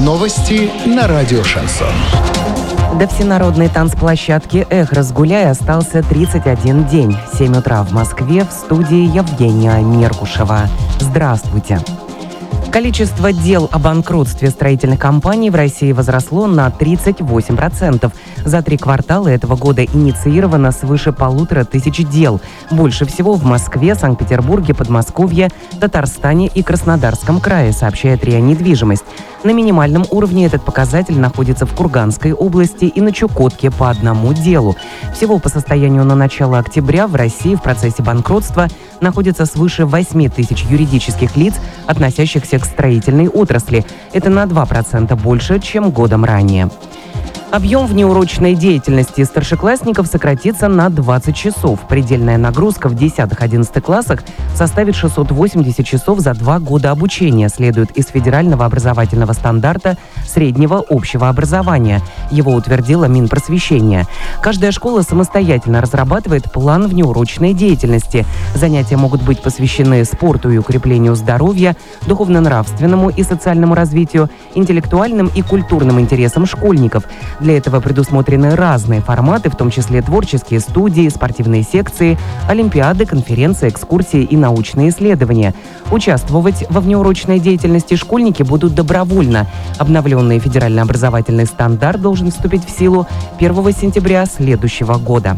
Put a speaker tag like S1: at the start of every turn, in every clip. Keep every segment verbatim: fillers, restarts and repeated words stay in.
S1: Новости на радио «Шансон».
S2: До всенародной танцплощадки «Эх, разгуляй» остался тридцать один день. семь утра в Москве, в студии Евгения Меркушева. Здравствуйте. Количество дел о банкротстве строительных компаний в России возросло на тридцать восемь процентов. За три квартала этого года инициировано свыше полутора тысяч дел. Больше всего в Москве, Санкт-Петербурге, Подмосковье, Татарстане и Краснодарском крае, сообщает РИА Недвижимость. На минимальном уровне этот показатель находится в Курганской области и на Чукотке по одному делу. Всего по состоянию на начало октября в России в процессе банкротства находится свыше восемь тысяч юридических лиц, относящихся к строительной отрасли. Это на два процента больше, чем годом ранее. Объем внеурочной деятельности старшеклассников сократится на двадцать часов. Предельная нагрузка в десятых-одиннадцатых классах составит шестьсот восемьдесят часов за два года обучения, следует из федерального образовательного стандарта среднего общего образования. Его утвердило Минпросвещение. Каждая школа самостоятельно разрабатывает план внеурочной деятельности. Занятия могут быть посвящены спорту и укреплению здоровья, духовно-нравственному и социальному развитию, интеллектуальным и культурным интересам школьников. Для этого предусмотрены разные форматы, в том числе творческие студии, спортивные секции, олимпиады, конференции, экскурсии и научные исследования. Участвовать во внеурочной деятельности школьники будут добровольно. Обновленный федерально-образовательный стандарт должен вступить в силу первого сентября следующего года.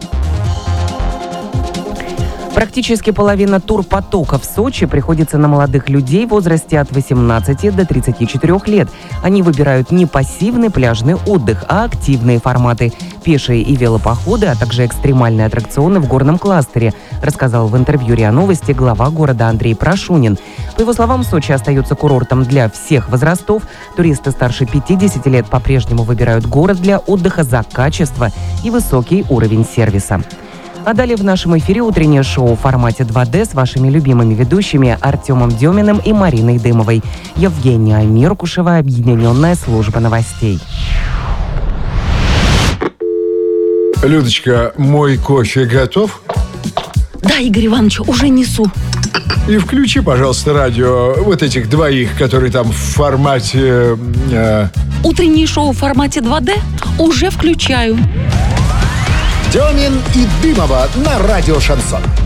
S2: Практически половина турпотока в Сочи приходится на молодых людей в возрасте от восемнадцати до тридцати четырёх лет. Они выбирают не пассивный пляжный отдых, а активные форматы – пешие и велопоходы, а также экстремальные аттракционы в горном кластере, рассказал в интервью РИА Новости глава города Андрей Прошунин. По его словам, Сочи остается курортом для всех возрастов. Туристы старше пятидесяти лет по-прежнему выбирают город для отдыха за качество и высокий уровень сервиса. А далее в нашем эфире утреннее шоу в формате два дэ с вашими любимыми ведущими Артемом Деминым и Мариной Дымовой. Евгения Меркушева, объединенная служба новостей.
S3: Людочка, мой кофе готов?
S4: Да, Игорь Иванович, уже несу.
S3: И включи, пожалуйста, радио вот этих двоих, которые там в формате... Э...
S4: Утреннее шоу в формате два дэ уже включаю.
S1: Демин и Дымова на радио «Шансон».